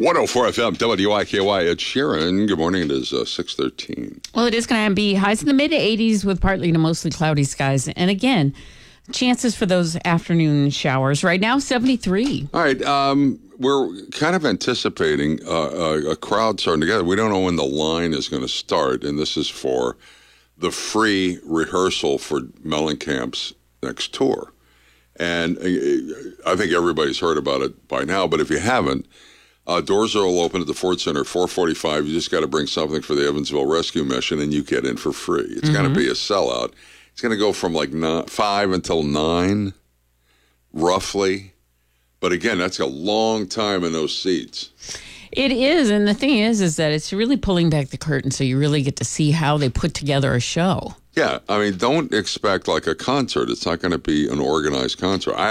104 FM, WIKY. It's Sharon. Good morning. It is 6:13. Well, it is going to be highs in the mid-80s with partly to mostly cloudy skies. And again, chances for those afternoon showers. Right now, 73. All right. We're kind of anticipating a crowd starting together. We don't know when the line is going to start, and this is for the free rehearsal for Mellencamp's next tour. And I think everybody's heard about it by now, but if you haven't, doors are all open at the Ford Center, 4:45. You just got to bring something for the Evansville Rescue Mission, and you get in for free. It's going to be a sellout. It's going to go from like 5 until 9, roughly. But again, that's a long time in those seats. It is, and the thing is that it's really pulling back the curtain so you really get to see how they put together a show. Yeah, I mean, don't expect like a concert. It's not going to be an organized concert.